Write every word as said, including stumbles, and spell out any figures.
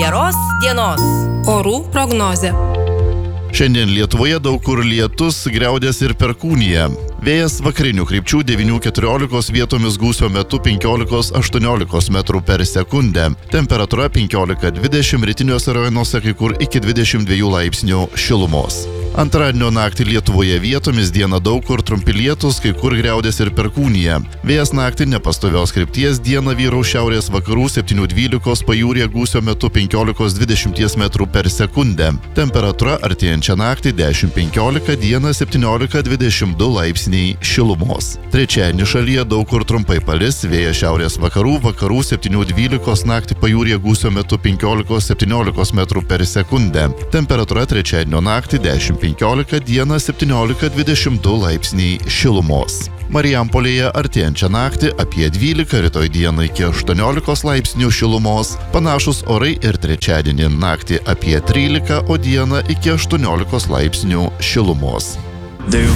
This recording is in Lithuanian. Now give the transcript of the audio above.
Geros dienos. Orų prognozė. Šiandien Lietuvoje daug kur lietus, griaudės ir perkūnija. Vėjas vakarinių krypčių devynių keturiolikos, vietomis gūsio metu penkiolikos aštuoniolikos metrų per sekundę. Temperatūra penkiolika dvidešimt, rytiniuose rajonuose kai kur iki dvidešimt dviejų laipsnių šilumos. Antradienio naktį Lietuvoje vietomis dieną daug kur trumpi lietūs, kai kur griaudės ir perkūnija. Vėjas naktį nepastovios krypties, dieną vyraus šiaurės vakarų septynių dvylikos, pajūryje gūsio metu penkiolikos dvidešimt metrų per sekundę. Temperatūra artėjančią naktį dešimt penkiolika, dieną septyniolika dvidešimt du laipsniai šilumos. Trečiadienį šalyje daug kur trumpai palis, vėjas šiaurės vakarų, vakarų septynių dvylikos, naktį pajūryje gūsio metu penkiolikos septyniolikos metrų per sekundę. Temperatūra trečiadienio naktį dešimt penkiolika, dieną septyniolika dvidešimt du laipsniai šilumos. Marijampolėje artėjančią naktį apie dvylika, rytoj dieną iki aštuoniolikos laipsnių šilumos. Panašus orai ir trečiadienį naktį apie trylika, o dieną iki aštuoniolikos laipsnių šilumos.